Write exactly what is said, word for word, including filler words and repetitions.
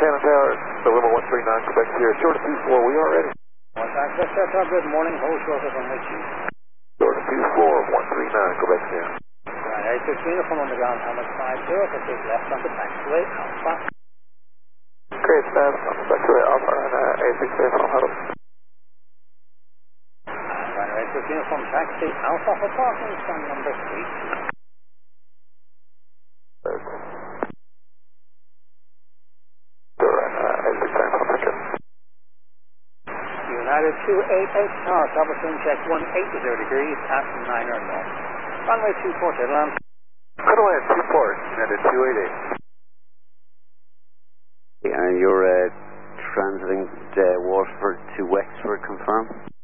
Cannon Tower, November one three nine, Quebec Sierra, short of two four, we are ready. One access aircraft, good morning, hold short of one with you. Short of two four, one three nine, Quebec Sierra. Right, eight six uniform on the ground, helmet five zero, proceed left on the taxiway, Alpha. Great, left on the taxiway, Alpha, and uh, eight six zero, huddle. And runner eight six uniform, taxi, Alpha for parking, stand number three. United two eight eight, tower, cover soon check one eighty degrees, passing nine or north. Runway two four, Tidland. Runway two four, United two eight eight. And you're uh, transiting uh, Waterford to Wexford, confirm?